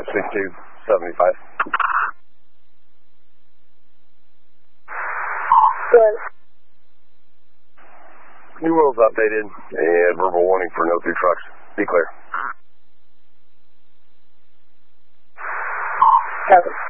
6275. Good. New world's updated, and verbal warning for no through trucks. Be clear. Copy.